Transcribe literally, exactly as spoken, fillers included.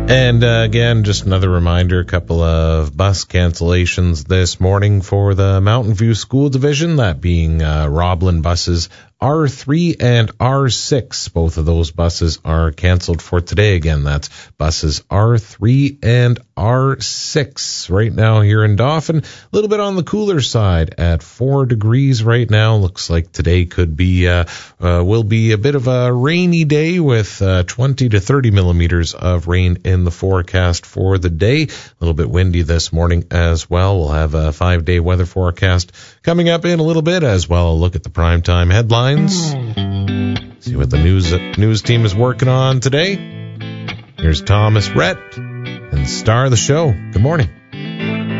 And uh, again, just another reminder, a couple of bus cancellations this morning for the Mountain View School Division, that being uh, Roblin buses R three and R six. Both of those buses are canceled for today. Again, that's buses R three and R six. Right now here in Dauphin, a little bit on the cooler side at four degrees right now. Looks like today could be, uh, uh will be a bit of a rainy day with uh, twenty to thirty millimeters of rain in the forecast for the day. A little bit windy this morning as well. We'll have a five-day weather forecast coming up in a little bit as well. I'll look at the primetime headlines. See what the news news team is working on today. Here's Thomas Rhett and star of the show. Good morning.